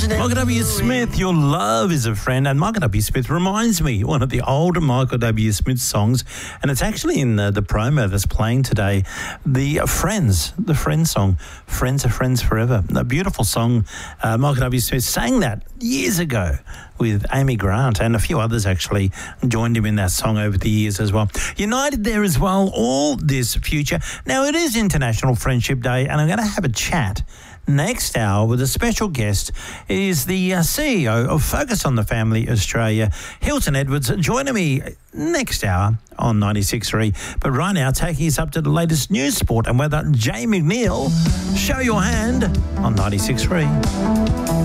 Michael W. Smith, Your Love is a Friend. And Michael W. Smith reminds me one of the older Michael W. Smith songs, and it's actually in the promo that's playing today, the Friends song, Friends Are Friends Forever. A beautiful song. Michael W. Smith sang that years ago with Amy Grant, and a few others actually joined him in that song over the years as well. United there as well, all this future. Now, it is International Friendship Day, and I'm going to have a chat next hour with a special guest. Is the CEO of Focus on the Family Australia, Hilton Edwards, joining me next hour on 96.3. But right now, taking us up to the latest news, sport and weather, Jay McNeil, Show Your Hand on 96.3.